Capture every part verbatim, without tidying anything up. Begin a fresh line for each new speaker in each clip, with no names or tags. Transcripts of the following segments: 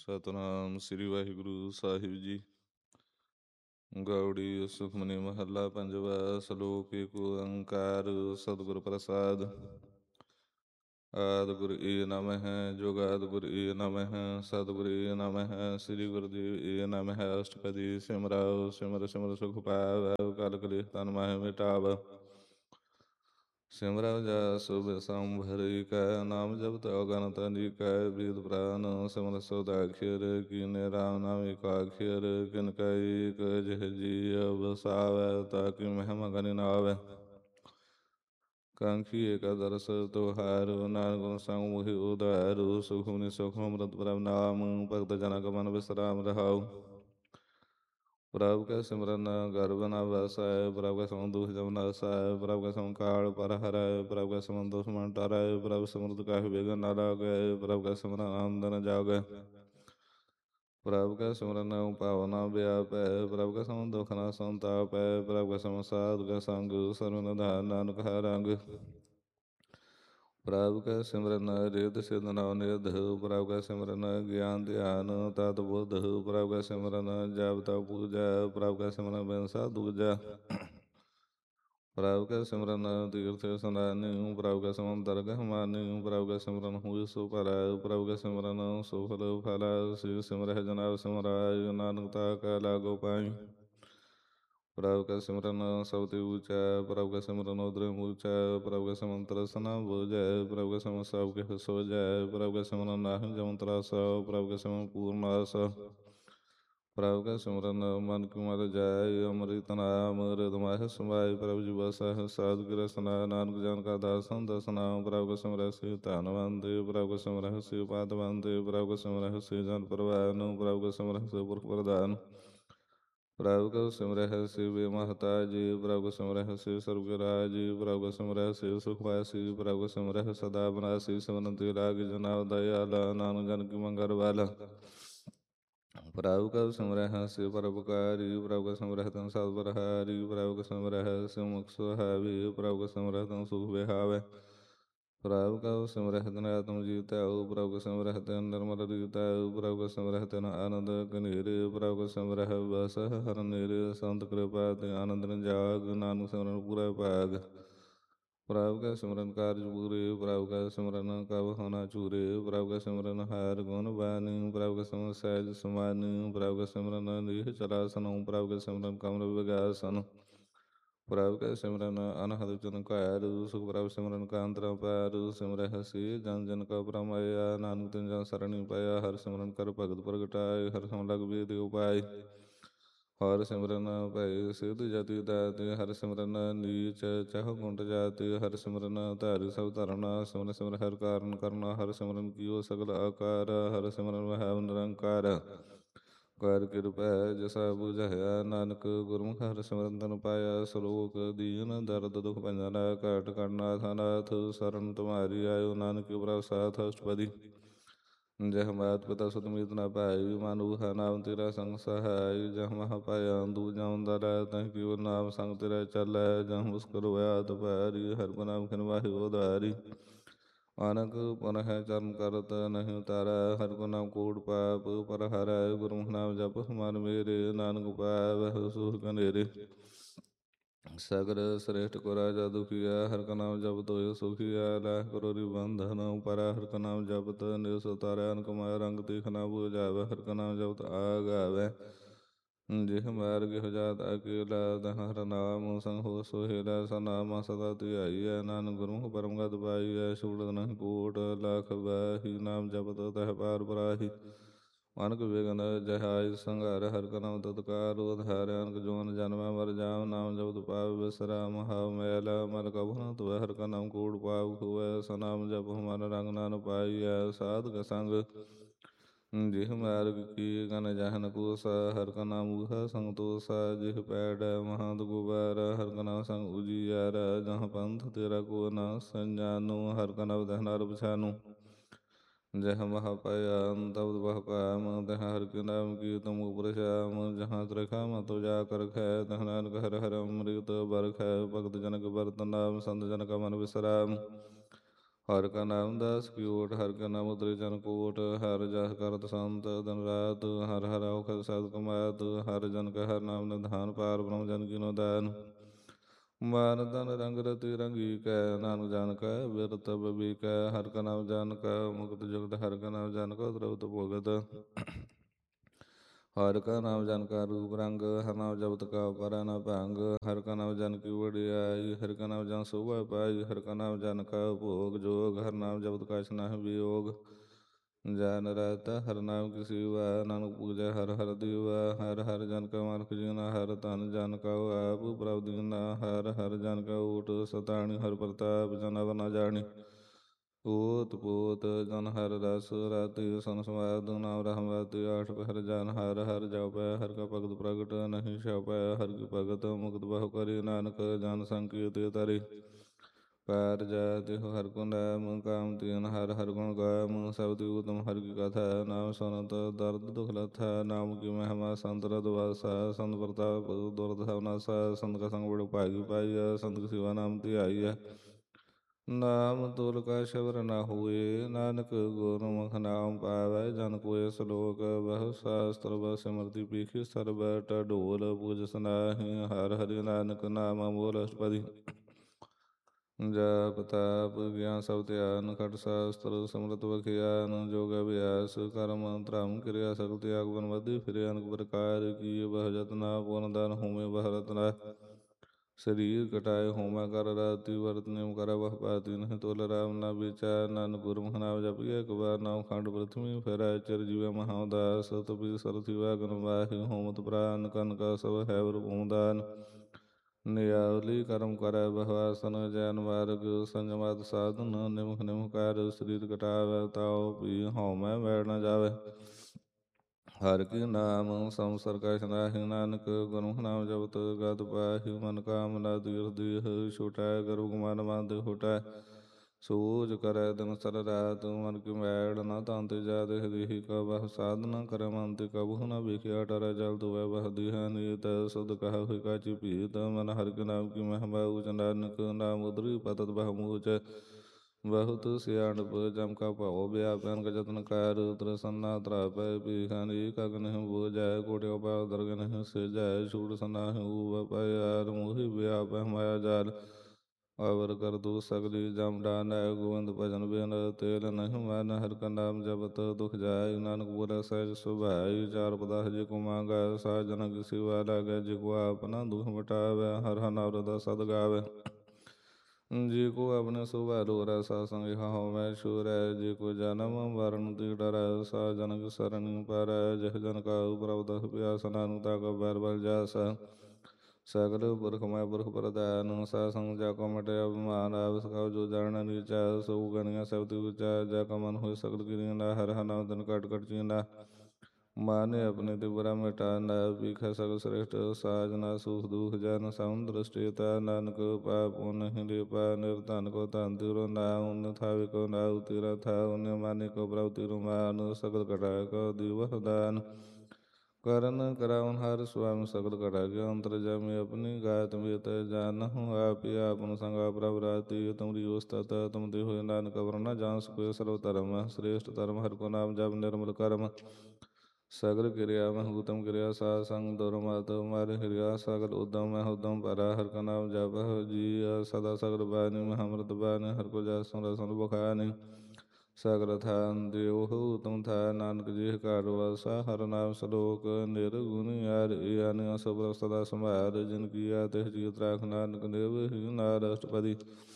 ਸਤਨਾਮ ਸ੍ਰੀ ਵਾਹਿਗੁਰੂ ਸਾਹਿਬ ਜੀ। ਗੌੜੀ ਸੁਖਮਨੀ ਮਹੱਲਾ ਪੰਜਵਾ। ਸਲੋਕ ਏਕ ਓੰਕਾਰ ਸਤਿਗੁਰ ਪ੍ਰਸਾਦ। ਆਦਿ ਗੁਰ ਏ ਨਮਹਿ ਜੁਗਾਦਿ ਗੁਰ ਏ ਨਮਹਿ ਸਤਿਗੁਰ ਏ ਨਮਹਿ ਸ੍ਰੀ ਗੁਰਦੇਵ ਏ ਨਮਹਿ। ਅਸ਼ਟਪਦੀ ਸਿਮਰਾਓ ਸਿਮਰ ਸਿਮਰ ਸੁਖ ਪਾਵੈ ਕਲ ਕਲੇਸ਼ ਤਨ ਮਾਹਿ ਮਿਟਾਵ। ਸਿਮਰਉ ਜਸ ਬਿਸੰਭਰਿ ਕੈ ਨਾਮ ਜਪਤ ਅਗਨਿਤ ਅਨੀਕੈ। ਵੇਦ ਪੁਰਾਨ ਸਿਮਰ ਸੋਦਾਖਰ ਕੀਨੇ ਰਾਮ ਨਾਮ ਏਕਾਖਰ। ਕਿਨ ਕੈ ਏਕ ਜਿਹ ਜੀ ਵਸਾਵੈ ਤਾ ਕੀ ਮਹਿਮਾ ਗਨਿ ਨ ਆਵੈ। ਕਾਂਖੀ ਏਕ ਦਰਸ ਤੁਹਾਰੁ ਨਾਨਕ ਗੁਣ ਸੰਗ ਮੋਹਿ ਉਧਾਰੁ। ਸੁਖਮਨਿ ਸੁਖ ਅੰਮ੍ਰਿਤ ਪ੍ਰਭ ਨਾਮ ਭਗਤ ਜਨਾ ਕਾ ਮਨ ਬਿਸਰਾਮ ਰਹਾਉ। ਪ੍ਰਭ ਕੈ ਸਿਮਰਨ ਗਰਭ ਨ ਵਸੈ ਪ੍ਰਭ ਕੈ ਸਮੁ ਦੁਖ ਜਮ ਨਾਸੈ। ਪ੍ਰਭ ਕੈ ਸਮੁ ਕਾਲ ਪਰ ਹਰੈ ਪ੍ਰਭ ਕੈ ਸਮੁ ਦੁਸ਼ਮਨ ਟਰੈ। ਪ੍ਰਭ ਸਿਮਰਤਿ ਕਾਹੂ ਬਿਘਨ ਨ ਲਾਗੈ ਪ੍ਰਭ ਕੈ ਸਿਮਰਨ ਆਨੰਦ ਨ ਜਾਗੈ। ਪ੍ਰਭ ਕੈ ਸਿਮਰਨ ਭਾਵ ਨ ਵਿਆਪੈ ਪ੍ਰਭ ਕੈ ਸਮੁ ਦੁਖ ਨ ਸੰਤਾਪੈ। ਪ੍ਰਭ ਕੈ ਸਮੁ ਸਾਧੁ ਕੈ ਸੰਗ ਸਰਬ ਨਿਧਾਨ ਨਾਨਕ ਹਰਿ ਰੰਗ। ਪ੍ਰਭ ਕੈ ਸਿਮਰਨ ਰਿੱਧ ਸਿੱਧ ਨਵ ਨਿਧ। ਪ੍ਰਭ ਕੈ ਸਿਮਰਨ ਗਿਆਨ ਧਿਆਨ ਤਤ ਬੁੱਧ। ਪ੍ਰਭ ਕੈ ਸਿਮਰਨ ਜਪ ਤਪ ਪੂਜਾ। ਪ੍ਰਭ ਕੈ ਸਿਮਰਨ ਬਿਨ ਸਾਧ ਦੂਜਾ। ਪ੍ਰਭ ਕੈ ਸਿਮਰਨ ਤੀਰਥ ਇਸਨਾਨਿ। ਪ੍ਰਭ ਕੈ ਸਿਮਰਨ ਦਰਗਹ ਮਾਨਿ। ਪ੍ਰਭ ਕੈ ਸਿਮਰਨ ਹੋਇ ਸੋ ਭਰੈ। ਪ੍ਰਭ ਕੈ ਸਿਮਰਨ ਸੁਫਲ ਫਲੈ। ਸਿਵ ਸਿਮਰਹਿ ਜਨਾਬ ਸਿਮਰਾਇ ਨਾਨਕ ਤਾ ਕੈ ਲਾਗੋ ਪਾਈ। ਪ੍ਰਭ ਕੈ ਸਿਮਰਨ ਸਭ ਤੇ ਊਚਾ। ਪ੍ਰਭ ਕੈ ਸਿਮਰਨ ਉਦਰਿ ਮੂਚਾ। ਪ੍ਰਭ ਕੈ ਸਿਮਰਨ ਤਰਸ ਨ ਬੁਝੈ। ਪ੍ਰਭ ਕੈ ਸਿਮਰਨ ਸਭ ਕਿਛ ਸੋਝੈ। ਪ੍ਰਭ ਕੈ ਸਿਮਰਨ ਨਾਹਿ ਜਮ ਤਰਾਸਾ। ਪ੍ਰਭ ਕੈ ਸਿਮਰਨ ਪੂਰਨ ਆਸ। ਪ੍ਰਭ ਕੈ ਸਿਮਰਨ ਮਨ ਕੀ ਮਤਿ ਜਾਇ। ਅੰਮ੍ਰਿਤ ਨਾਮ ਰਿਦ ਮਾਹਿ ਸਮਾਇ। ਪ੍ਰਭ ਜੀ ਬਸਹਿ ਸਾਧੁ ਕੀ ਰਸਨਾ। ਨਾਨਕ ਜਨ ਕਾ ਦਾਸਨ ਦਸਨਾ। ਪ੍ਰਭ ਕੈ ਸਿਮਰਹਿ ਸੇ ਧਨਵੰਤ। ਪ੍ਰਭ ਕੈ ਸਿਮਰਹਿ ਸੇ ਪਤਵੰਤ। ਪ੍ਰਭ ਕੈ ਸਿਮਰਹਿ ਸੇ ਜਨ ਪਰਵਾਨ। ਪ੍ਰਭ ਕੈ ਸਿਮਰਹਿ ਸੇ ਪੁਰਖ ਪ੍ਰਧਾਨ। ਪ੍ਰਭ ਕੈ ਸਿਮਰਹਿ ਸੇ ਵੇ ਮਹਤਾਜੀ। ਪ੍ਰਭ ਕੈ ਸਿਮਰਹਿ ਸੇ ਸਰਬ ਕੇ ਰਾਜੀ। ਪ੍ਰਭ ਕੈ ਸਿਮਰਹਿ ਸੇ ਸੁਖ ਵਾਸੀ। ਪ੍ਰਭ ਕੈ ਸਿਮਰਹਿ ਸਦਾ ਬਨਾਸੀ। ਸਿਮਰਨ ਤੇ ਲਾਗਿ ਜਨਾ ਦਇਆਲਾ। ਨਾਨਕ ਜਨ ਕੀ ਮੰਗਲ ਵਾਲਾ। ਪ੍ਰਭ ਕੈ ਸਿਮਰਹਿ ਸੇ ਪਰਉਪਕਾਰੀ। ਪ੍ਰਭ ਕੈ ਸਿਮਰਹਿ ਤਨ ਸਤਿ ਬਲਿਹਾਰੀ। ਪ੍ਰਭ ਕੈ ਸਿਮਰਹਿ ਸੇ ਮੁਖ ਸੁਹਾਵੀ। ਪ੍ਰਭ ਕੈ ਸਿਮਰਹਿ ਤਨ ਸੁਖ ਵਿਹਾਵੈ। ਪ੍ਰਭ ਕੈ ਸਿਮਰਹਿ ਤਿਨ ਆਤਮ ਜੀਤਿਆਉ। ਪ੍ਰਭ ਕੈ ਸਿਮਰਹਿ ਤਿਨ ਨਿਰਮਲ ਰੀਤਿਆਉ। ਪ੍ਰਭ ਕੈ ਸਿਮਰਹਿ ਤਿਨ ਆਨੰਦ ਘਨੇਰੇ। ਪ੍ਰਭ ਕੈ ਸਿਮਰਹਿ ਵਸਹਿ ਹਰਿ ਨੇਰੇ। ਸੰਤ ਕਿਰਪਾ ਤੇ ਆਨੰਦ ਨ ਜਾਗ। ਨਾਨਕ ਸਿਮਰਨ ਪੂਰਾ ਭਾਗ। ਪ੍ਰਭ ਕੈ ਸਿਮਰਨ ਕਾਰਜ ਪੂਰੇ। ਪ੍ਰਭ ਕੈ ਸਿਮਰਨ ਕਬਹੁ ਨ ਚੂਰੇ। ਪ੍ਰਭ ਕੈ ਸਿਮਰਨ ਹਰਿ ਗੁਣ ਬਾਣੀ। ਪ੍ਰਭ ਕੈ ਸਿਮਰਨ ਸਹਿਜ ਸਮਾਨਿ। ਪ੍ਰਭ ਕੈ ਸਿਮਰਨ ਨਿਹਚਲ ਆਸਨੁ। ਪ੍ਰਭ ਕੈ ਸਿਮਰਨ ਕਮਲ ਵਿਗਾਸਨੁ। ਪ੍ਰਭ ਕੈ ਸਿਮਰਨ ਅਨਹਦ ਚਨ ਘਾਇਰ। ਸੁਖ ਪ੍ਰਭ ਸਿਮਰਨ ਕਾ ਅੰਤਰ ਅਪਾਰ। ਸਿਮਰਹਿ ਸੇ ਜਨ ਜਨ ਕਾ ਭਰਮਾਇਆ। ਨਾਨਕ ਤਿਨ ਜਨ ਸਰਣਿ ਪਾਇਆ। ਹਰਿ ਸਿਮਰਨ ਕਰ ਭਗਤ ਪ੍ਰਗਟਾਇ। ਹਰਿ ਸਿਮਰਨ ਲਗ ਬੇਦ ਉਪਾਇ। ਹਰਿ ਸਿਮਰਨ ਭਏ ਸਿਧ ਜਤੀ ਦਾਤੇ। ਹਰਿ ਸਿਮਰਨ ਨੀਚ ਚਹੁ ਕੁੰਟ ਜਾਤੇ। ਹਰਿ ਸਿਮਰਨ ਧਾਰੀ ਸਭ ਧਰਨਾ। ਸਿਮਰਨ ਸਿਮਰਨ ਹਰਿ ਕਾਰਨ ਕਰਨਾ। ਹਰਿ ਸਿਮਰਨ ਕੀਓ ਸਗਲ ਆਕਾਰ। ਹਰਿ ਸਿਮਰਨ ਵਹਾਵ ਨਿਰੰਕਾਰ। ਕਰ ਕਿਰਪਾ ਜਸਾ ਬੁਝਾਇਆ। ਨਾਨਕ ਗੁਰਮੁਖ ਹਰਿ ਸਿਮਰਨ ਤਨ ਪਾਇਆ। ਸਲੋਕ ਦੀਨ ਦਰਦ ਦੁਖ ਭੰਜਨ ਘਾਟ ਘਟਨਾਥ ਅਨਾਥ। ਸਰਨ ਤੁਮਹਾਰੀ ਆਇਓ ਨਾਨਕ ਪ੍ਰਭ ਸਾਥ। ਅਸ਼ਟਪਦੀ ਜਹ ਮਾਤ ਪਿਤਾ ਸੁਤ ਮੀਤ ਨ ਭਾਈ। ਮਨ ਊਹਾ ਨਾਮ ਤੇਰਾ ਸੰਗ ਸਹਾਈ। ਜਹ ਮਹਾ ਪਾਇਆ ਦੂਜ ਜਮ ਦਰੈ। ਤਹ ਕੀਓ ਨਾਮ ਸੰਗ ਤੇਰਾ ਚੱਲੈ। ਜਹ ਮੁਸਕਰ ਹੋਇਆ ਦੁਪਹਿਰੀ। ਹਰਿ ਗੁਣ ਨਾਮ ਖਿਨ ਮਾਹਿ ਉਧਾਰੀ। ਅਨਕ ਪੁਨਹ ਚਰਨ ਕਰਤ ਨਹਿ ਉਤਾਰੈ। ਹਰਿ ਗੁਣ ਨਾਮ ਕੋਟਿ ਪਾਪ ਪਰ ਹਰੈ। ਗੁਰਮੁਖ ਨਾਮ ਜਪਿ ਮਨ ਮੇਰੇ। ਨਾਨਕ ਪਾਵਹਿ ਸੁਖ ਘਨੇਰੇ। ਸਗਲ ਸ੍ਰੇਸ਼ਟ ਕੋ ਰਾਜਾ ਦੁਖੀਆ। ਹਰਿ ਕਾ ਨਾਮ ਜਪਤ ਹੋਇ ਸੁਖੀਆ। ਲਾਹ ਕਰੋੜੀ ਬੰਧਨ ਪਰੈ। ਹਰਿ ਕਾ ਨਾਮ ਜਪਤ ਨਿਸ ਉਤਾਰੈ। ਅਨਕ ਮਾਇਆ ਰੰਗ ਦੇਖ ਨ ਬੁਝਾਵੈ। ਹਰਿ ਕਾ ਨਾਮ ਜਪਤ ਆਗ ਆਵੈ। ਜਿਹ ਮਾਰਗ ਹੋ ਜਾਤ ਅਕੇਲਾ। ਤਹ ਹਰਿ ਨਾਮ ਸੰਗ ਹੋ ਸੁਹੇਲਾ। ਸਨਾਮਾ ਸਦਾ ਧਿਆਈਐ। ਨਾਨਕ ਗੁਰਮੁਖ ਪਰਮ ਗਤਿ ਪਾਈਐ। ਛੂਟਤ ਨਹਿ ਕੋਟਿ ਲਖ ਬਾਹੀ। ਨਾਮ ਜਪਤ ਤਹ ਪਾਰ ਬਰਾਹੀ। ਅਨਕ ਬਿਘਨ ਜਹਾਇ ਸੰਘਾਰੈ। ਹਰਿ ਕਾ ਨਾਮ ਤਤਕਾਲ ਉਧਾਰੈ। ਅਨਕ ਜੋਨ ਜਨਮੈ ਮਰ ਜਾਵ। ਨਾਮ ਜਪਤ ਪਾਵੈ ਬਿਸਰਾਮ। ਹਉ ਮੈਲਾ ਮਲ ਕਬਹੁ ਨ ਧੋਵੈ। ਹਰਿ ਕਾ ਨਾਮ ਕੋਟਿ ਪਾਪ ਖੋਵੈ। ਸਨਾਮ ਜਪਹੁ ਮਨ ਰੰਗ ਨ ਪਾਈਐ। ਸਾਧ ਕਾ ਸੰਗ ਜਿਹ ਮਾਰਗ ਕੀ ਗਨ ਜਾਹਿ ਨ ਕੋਸਾ। ਹਰਿ ਕਾ ਨਾਮ ਊਹਾ ਸੰਗ ਤੋਸਾ। ਜਿਹ ਪੈੜੈ ਮਹੰਤ ਗੁਬਾਰਾ। ਹਰਿ ਕਾ ਨਾਮ ਸੰਗ ਉਜੀਆਰਾ। ਜਹਾਂ ਪੰਥ ਤੇਰਾ ਕੋ ਨ ਸੰਜਾਨੂ। ਹਰਿ ਕਾ ਨਾਮ ਤਹ ਨਰ ਪਛਾਨੂ। ਜਹ ਮਹਾ ਪਾਇਆ ਤਬਿ ਬਹੁ ਕਾਮ। ਤਹ ਹਰਿ ਕੇ ਨਾਮ ਕੀ ਤੁਮ ਪ੍ਰਸ਼ਾਮ। ਜਹਾਂ ਤ੍ਰਿਖਾ ਮਤੁ ਜਾ ਕਰ ਖੈ। ਤਹ ਨਾਨਕ ਹਰਿ ਹਰਿ ਅੰਮ੍ਰਿਤ ਬਰਖੈ। ਭਗਤ ਜਨ ਕੇ ਬਰਤਿ ਨਾਮ ਸੰਤ ਜਨ ਕਾ ਮਨ ਬਿਸਰਾਮ। ਹਰਿ ਕਾ ਨਾਮ ਦਸ ਕੀ ਓਟ, ਹਰਿ ਕਾ ਨਾਮ ਉਤਰੇ ਜਨ ਕੋਟ। ਹਰਿ ਜਸ ਕਰਤ ਸੰਤ ਦਿਨ ਰਾਤ, ਹਰਿ ਹਰਿ ਔਖਦ ਸਦ ਕਮਾਤ। ਹਰਿ ਜਨ ਕਾ ਹਰਿ ਨਾਮ ਨਿਧਾਨ, ਪਾਰ ਬ੍ਰਹਮ ਜਨ ਕੀਨੋ ਦਾਨ। ਮਾਨ ਧਨ ਰੰਗ ਰਤੀ ਰੰਗੀ ਕੈ, ਨਾਨਕ ਜਨ ਕੈ ਬਿਰਤ ਬੀਕੈ। ਹਰਿ ਕਾ ਨਾਮ ਜਨ ਕੈ ਮੁਕਤ ਜੁਗਤ, ਹਰਿ ਕਾ ਨਾਮ ਜਨ ਕੈ ਉਤਰਵਤ ਭੁਗਤ। ਹਰਿ ਕਾ ਨਾਮ ਜਨ ਕਾ ਰੂਪ ਰੰਗ, ਹਰਿ ਨਾਮ ਜਪਤ ਕਾ ਪਰੈ ਨ ਭੰਗ। ਹਰਿ ਕਾ ਨਾਮ ਜਨ ਕੀ ਵਡਿਆਈ, ਹਰਿ ਕਾ ਨਾਮ ਜਨ ਸੋਭਾ ਪਾਈ। ਹਰਿ ਕਾ ਨਾਮ ਜਨ ਕਾ ਭੋਗ ਜੋਗ, ਹਰਿ ਨਾਮ ਜਪਤ ਕਛ ਨਾਹਿ ਵਿਯੋਗ। ਜਨ ਰਹਿਤਾ ਹਰਿ ਨਾਮ ਕੀ ਸੇਵਾ, ਨਾਨਕ ਪੂਜੈ ਹਰਿ ਹਰਿ ਦੇਵਾ। ਹਰਿ ਹਰਿ ਜਨ ਕਾ ਮਾਨੁਖ ਜੀਣਾ, ਹਰਿ ਧਨ ਜਨ ਕਾ ਆਪ ਪ੍ਰਭ ਦੀਨਾ। ਹਰਿ ਹਰਿ ਜਨ ਕਾ ਓਟ ਸਤਾਣੀ, ਹਰਿ ਪ੍ਰਤਾਪ ਜਨ ਅਵਰ ਨ ਜਾਣੀ। ਓਤ ਪੋਤ ਜਨ ਹਰਿ ਰਸ ਰਾਤੀ, ਸਨ ਸਮਾਦ ਨਾਮ ਰਹਿਮਤੀ। ਆਠ ਪਹਿਰ ਜਨ ਹਰਿ ਹਰਿ ਜਪੈ, ਹਰਿ ਕਾ ਭਗਤ ਪ੍ਰਗਟ ਨਹੀਂ ਛਪੈ। ਹਰਿ ਕੀ ਭਗਤ ਮੁਕਤ ਬਹੁ ਕਰੀ, ਨਾਨਕ ਜਨ ਸੰਕੀਰਤਿ ਤਰੀ। ਪੈਰ ਜੈ ਤਿਹੁ ਹਰਿ ਕੋ ਨੈਮ, ਕਾਮ ਤੀਨ ਹਰਿ ਹਰਿ ਗੁਣ ਗਾਮ। ਸਭ ਤੇ ਉਤਮ ਹਰਿ ਕੀ ਕਥਾ, ਨਾਮ ਸੁਨਤ ਦਰਦ ਦੁਖ ਲਥਾ। ਨਾਮ ਕੀ ਮਹਿਮਾ ਸੰਤ ਹृदय ਵਾਸਾ, ਸੰਤ ਪ੍ਰਤਾਪ ਦੁਰਦ ਸਭ ਨਾਸਾ। ਸੰਤ ਕਾ ਸੰਗ ਬੜ ਭਾਗੀ ਪਾਈਆ, ਸੰਤ ਕੀ ਸੇਵਾ ਨਾਮ ਧਿਆਈਆ। ਨਾਮ ਤੁਲ ਕਾ ਸ਼ਬਰ ਨ ਹੋਏ, ਨਾਨਕ ਗੁਰਮੁਖ ਨਾਮ ਪਾਵੈ ਜਨ ਕੋਇ। ਸਲੋਕ ਬਹੁ ਸਾਸਤ੍ਰ ਬਹੁ ਸਿਮਰਤਿ, ਪੀਖੀ ਸਰਬ ਢੋਲ। ਪੂਜਸ ਨਾਹਿ ਹਰਿ ਹਰਿ, ਨਾਨਕ ਨਾਮ ਅਮੋਲ ਅਸ਼ਟਪਦੀ। ਜਪ ਤਪ ਗਿਆਨ ਸਭ ਧਿਆਨ, ਖਟ ਸਾਸਤ੍ਰ ਸਮਰਤ ਬਖਿਆਨ। ਜੋਗ ਅਭਿਆਸ ਕਰਮ ਧਰਮ, ਕਿਰਿਆ ਸਕਲ ਤਿਆਗ ਬਨਵੱਧੀ ਫਿਰੇ। ਅਨਕ ਪ੍ਰਕਾਰ ਕੀਏ ਬਹੁ ਜਤਨਾ, ਪੂਰਨ ਦਾਨ ਹੋਮੇ ਬਹੁ ਰਤਨਾ। ਸਰੀਰ ਕਟਾਏ ਹੋਮੈ ਕਰ ਰਾਤੀ, ਵਰਤ ਨਿਯਮ ਕਰੈ ਬਹੁ ਭਾਂਤੀ। ਨਹੀਂ ਤੋਲ ਰਾਮ ਨ ਵਿਚਾਰ, ਨਾਨਕ ਗੁਰਮੁਖ ਨਾਮ ਜਪੀਐ ਇੱਕ ਬਾਰ। ਨਾਮ ਖੰਡ ਪ੍ਰਿਥਵੀ ਫਿਰੈ, ਚਿਰ ਜੀਵੈ ਮਹਾ ਉਦਾਸ। ਤਪੀ ਸਰਥੀ ਵਾਗਨ ਵਾਹੀ, ਹੋਮਤ ਪ੍ਰਾਨ ਕਨ ਕਾ ਸਭ ਹੈ ਭੂਮ ਦਾਨ। ਨਿਆਵਲੀ ਕਰਮ ਕਰੈ ਬਹੁ ਆਸਨ, ਜੈਨ ਮਾਰਗ ਸੰਜਮ ਆਦਿ ਸਾਧਨ। ਨਿਮਖ ਨਿਮਖ ਕਰ ਸਰੀਰ ਕਟਾਵੈ, ਤਾਉ ਪੀ ਹਉਮੈ ਮੈਲ ਨ ਜਾਵੈ। ਹਰਿ ਕੀ ਨਾਮ ਸੰਵਤਸਰ ਕਛ ਨਾਹਿ, ਨਾਨਕ ਗੁਰਮੁਖ ਨਾਮ ਜਪਤ ਗਤ ਪਾਹਿ। ਮਨ ਕਾਮਨਾ ਤੀਰਥ ਦੀਹ, ਛੁਟੈ ਗਰਭ ਗੁਮਾਨ ਬਾਂਧੇ ਹੋਟੈ। ਸੂਝ ਕਰੈ ਦਿਨ ਸਰ ਰਾਤ, ਮਨ ਕੀ ਮੈਲ ਨ ਤਾਂਤੇ ਜਾਤ। ਦੇਹੀ ਕਾ ਬਹੁ ਸਾਧਨ, ਕਰੈ ਮਨ ਤੇ ਕਬਹੂ ਨ ਭੇਖਿਆ। ਟਰੈ ਜਲ ਧੋਵੈ ਬਹੁ ਦੀਹਾ ਨੀਤ, ਸੁਧ ਕਹਾ ਹੋਇ ਕਾਚੀ ਭੀਤ। ਮਨ ਹਰਿ ਕੇ ਨਾਮ ਕੀ ਮਹਿਮਾ ਊਚ, ਨਾਨਕ ਨਾਮ ਉਦਰੀ ਪਤਤ ਬਹੁ ਮੂਚ। ਬਹੁਤ ਸਿਆਣਪ ਜਮ ਕਾ ਭਉ ਵਿਆਪੈ, ਅਨਕ ਜਤਨ ਕਰ ਤ੍ਰਿਸਨਾ ਤ੍ਰਾਪੈ। ਭੀਖ ਅਨੇਕ ਅਗਨਿ ਬੁਝੈ, ਕੋਟਿ ਉਪਾਇ ਦਰਗਨਿ ਸਿਝੈ। ਛੂਟ ਸਨਾਹਿ ਊਬੈ ਪਾਇਆਰ, ਮੋਹਿ ਵਿਆਪੈ ਮਾਇਆ ਜਾਲ। ਅਵਰ ਕਰ ਦੂਤ ਸਗਲੀ ਜਮ ਡਾਨੈ, ਗੋਬਿੰਦ ਭਜਨ ਬਿਨ ਤੇਲ ਨਹੀਂ ਮਾਨੈ। ਹਰਿ ਕਾ ਨਾਮ ਜਪਤ ਦੁਖ ਜਾਇ, ਨਾਨਕ ਬੋਲੇ ਸਹਿਜ ਸੁਭਾਈ। ਚਾਰ ਪਦਾਰਥ ਜੇ ਕੋ ਮਾਂਗੈ, ਸਾਧ ਜਨਾਂ ਕੀ ਸੇਵਾ ਲਾਗੈ। ਜੇ ਕੋ ਆਪਨਾ ਦੁਖ ਮਿਟਾਵੈ, ਹਰਿ ਹਰਿ ਨਾਮ ਹृदय ਸਦ ਗਾਵੈ। ਜੇ ਕੋ ਆਪਣੇ ਸੁਭਾਲੁ ਰਸਾ, ਸੰਗਿ ਹੋਵੈ ਛੁਰੈ। ਜੇ ਕੋ ਜਨਮ ਮਰਨ ਤੇ ਡਰੈ, ਸਾਧ ਜਨ ਕੀ ਸਰਣਿ ਪਰੈ। ਜਿਹ ਜਨ ਕਾਹੂ ਪ੍ਰਭ ਦਹ ਪਿਆਸਾ, ਨਾਨਕ ਤਾ ਕਾ ਬੈਲ ਬਲ ਜਾਸਾ। ਸਗਲ ਪੁਰਖ ਮੈਂ ਪੁਰਖ ਪ੍ਰਧਾਨ, ਸਾਧ ਸੰਗ ਜਾ ਕੋ ਮਿਟਿ ਅਭਿਮਾਨ। ਆਪ ਸਖਾਵ ਜੋ ਜਾਣੈ ਨੀਚਾ, ਸੋ ਗਣੀਐ ਸਭ ਤੇ ਊਚਾ। ਜਾ ਕਾ ਮਨ ਹੋਇ ਸਗਲ ਕੀਨਾ, ਹਰਿ ਹਰਿ ਨਾਮ ਧਿਨ ਘਟ ਘਟ ਚੀਨਾ। ਮਾਨਿ ਆਪਣੇ ਤੇ ਬੁਰਾ ਮਿਟਾਨਾ, ਭੀਖੈ ਸਗਲ ਸ੍ਰੇਸ਼ਟ ਸਾਜਨਾ। ਸੁਖ ਦੁਖ ਜਨ ਸਮ ਦ੍ਰਿਸ਼ਟੀਤਾ, ਨਾਨਕ ਪਾਪ ਪੁਨ ਹਿ ਲੇਪਾ। ਨਿਰਧਨ ਕੋ ਧਨ ਤੀਰੋ ਨਾਉ, ਨਿਥਾਵੀ ਕੋ ਨਾਉ ਤੀਰਥ ਥਾਉ। ਨਿਮਾਨੀ ਕੋ ਪ੍ਰਭ ਤੀਰੋ ਮਾਨ, ਸਗਲ ਘਟਾਇ ਕੋ ਦੀਵਹੁ ਦਾਨ। ਕਰਨ ਕਰਾਉਨ ਹਰਿ ਸੁਆਮੀ, ਸਗਲ ਘਟਾਇ ਕੇ ਅੰਤਰਜਾਮੀ। ਆਪਣੀ ਗਾਤ ਮੀਤ ਜਾਨਹੁ, ਆਪੀ ਆਪਨ ਸੰਗਾ ਪ੍ਰਭ ਰਾਤੀ। ਤੁਮਰੀ ਉਸਤਤ ਤੁਮ ਤੇ ਹੋਏ, ਨਾਨਕ ਅਵਰ ਨ ਜਾਣ ਸਕੋਇ। ਸਰਬ ਧਰਮ ਸ੍ਰੇਸ਼ਟ ਧਰਮ, ਹਰਿ ਕੋ ਨਾਮ ਜਪ ਨਿਰਮਲ ਕਰਮ। ਸਗਲ ਕਿਰਿਆ ਮਹਿ ਊਤਮ ਕਿਰਿਆ, ਸਾਧ ਸੰਗ ਦੁਰਮਤਿ ਮਾਰੇ ਹਿਰਿਆ। ਸਗਲ ਉਦਮ ਮਹਿ ਊਤਮ ਭਰਾ, ਹਰਿ ਕਾ ਨਾਮ ਜਪਹੁ ਜੀਅ। ਸਦਾ ਸਗਲ ਬਾਣੀ ਮਹਿ ਅੰਮ੍ਰਿਤ ਬਾਣੀ, ਹਰਿ ਕੋ ਜਸ ਸੁਨ ਰਸਨ ਬਖਾਨੀ। ਸਗਲ ਥਾਨ ਦੇਹੁ ਊਤਮ ਥਾਨ, ਨਾਨਕ ਜਿਹ ਘਰ ਵਸਾ। ਹਰਿ ਨਾਮ ਸਲੋਕ ਨਿਰਗੁਣਿ ਯਾਰ, ਏ ਆਨਿਆ ਸਭ ਸਦਾ ਸੰਭਾਰ। ਜਿਨ ਕੀਆ ਤਿਹ ਚੀਤ ਰਾਖ, ਨਾਨਕ ਨਿਰਭਉ ਨਾਰ ਅਸ਼ਟਪਦੀ।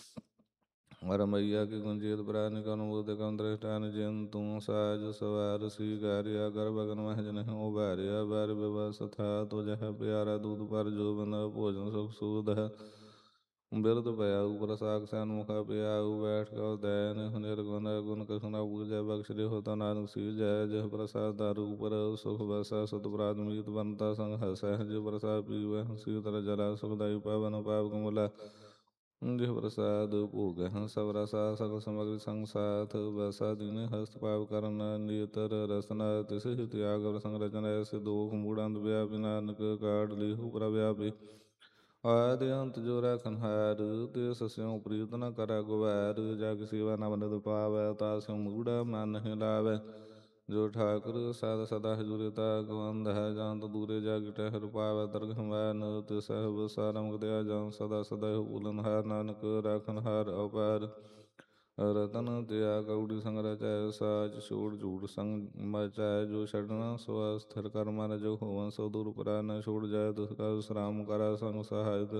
ਰਮਈਆ ਕੀ ਗੁੰਜੀਤ ਪ੍ਰਾਨਿ, ਕਉ ਨ ਬੋਧਿ ਕਉ ਨ ਦ੍ਰਿਸ਼ਟਾਨਿ। ਜਿਨ ਤੂੰ ਸਾਜ ਸਵਾਰ ਸੀਗਾਰਿਆ, ਗਰਭ ਅਗਨ ਮਹਿ ਜਨਹਿ ਉਬਾਰਿਆ। ਬਾਰਿ ਬਿਵਸ ਥਾਤੁ ਜਹ ਪਿਆਰਾ, ਦੂਧ ਪਰ ਜੋ ਬਿਨ ਭੋਜਨ ਸੁਖ ਸੂਧਿ। ਬਿਰਧ ਭਇਆਊ ਪ੍ਰਸਾਕ ਸੈਨਮੁਖ ਪਿਆਊ, ਬੈਠ ਕਉ ਦੈਨ ਨਿਰਗੁਣ। ਗੁਣ ਕਛੁ ਨ ਬੂਝੈ, ਬਖਸ਼ ਦੇਹੁ ਤਾ ਨਾਨਕ ਸੀਜੈ। ਜਿਹ ਪ੍ਰਸਾਦ ਦਾਰੂ ਉਪਰ ਸੁਖ ਬਸੈ, ਸੁਤ ਪ੍ਰਾਤ ਮੀਤ ਬੰਤਾ ਸੰਗ ਹਸੈ। ਜਿਹ ਪ੍ਰਸਾਦ ਪੀਵਹਿ ਸੀਤਲ ਜਲਾ, ਸੁਖਦਾਈ ਪਾਵਨ ਪਾਪ ਕਮਲਾ। ਜਿਹ ਪ੍ਰਸਾਦ ਭੋਗਹਿ ਸਭ ਰਸਾ, ਸਗਲ ਸਮਗਰੀ ਸੰਗ ਸਾਥ। ਬਸਾ ਦੀਨੇ ਹਸਤ ਪਾਪ ਕਰਨ ਨੇਤਰ ਰਸਨਾ। ਤਿਸਹਿ ਤਿਆਗ ਪ੍ਰਸੰਗ ਰਚਨ, ਐਸੇ ਦੋਖ ਮੂੜ ਅੰਧ ਵਿਆਪੀ। ਨਾਨਕ ਕਾਢ ਲੀਹੂ ਪ੍ਰਭ ਆਪੇ। ਆਦਿ ਅੰਤ ਜੋ ਰਾਖਨ ਹਾਰ, ਤਿਸ ਸਿਉ ਪ੍ਰੀਤ ਨ ਕਰੈ ਗੁਵੈਰ। ਜਗ ਸੇਵਾ ਨਵ ਨਿਧ ਪਾਵੈ, ਤਾ ਸਿਉ ਮੂੜਾ ਮਨ ਨਹਿ ਲਾਵੈ। ਜੋ ਠਾਕੁਰ ਸਦ ਸਦਾ ਹਜੂਰੇ ਤਾਕਵੰਦ ਹੈ, ਜਾਂਤ ਦੂਰੇ ਜਗ ਟਹਿਰ ਪਾਵੈ ਦਰਗਹ ਮੈਨ। ਤਿਸ ਸਹਿਬ ਸਾਰੰਗ ਦਿਆ ਜਾਂ ਸਦਾ ਸਦਾ ਭੂਲਨ ਹਾਰ, ਨਾਨਕ ਰਾਖਨ ਹਾਰ ਅਪਾਰ। ਰਤਨ ਤਿਆ ਕਉੜੀ ਸੰਗ ਰਚੈ, ਸਾਚ ਛੋੜ ਝੂਠ ਸੰਗ ਮਚੈ। ਜੋ ਛੱਡਣਾ ਸੋ ਅਸਥਿਰ ਕਰ ਮਨ, ਜੋ ਹੋਵਨ ਸੋ ਦੂਰ ਪਰੈ। ਨ ਛੋੜ ਜਾਇ ਤਿਸ ਕਾ ਵਿਸਰਾਮ ਕਰੈ, ਸੰਗ ਸਹਾਇਤ